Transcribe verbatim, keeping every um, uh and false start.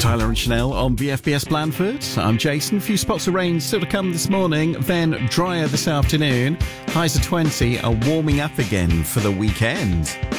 Tyler and Chanel on V F B S Blandford. I'm Jason. A few spots of rain still to come this morning, then drier this afternoon. Highs of twenty are warming up again for the weekend.